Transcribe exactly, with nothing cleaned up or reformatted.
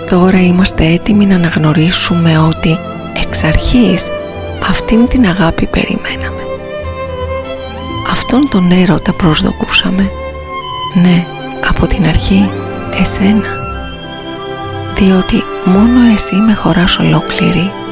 Τώρα είμαστε έτοιμοι να αναγνωρίσουμε ότι εξ αρχής αυτήν την αγάπη περιμέναμε. Αυτόν τον έρωτα προσδοκούσαμε. Ναι, από την αρχή, εσένα. Διότι μόνο εσύ με χωράς ολόκληρη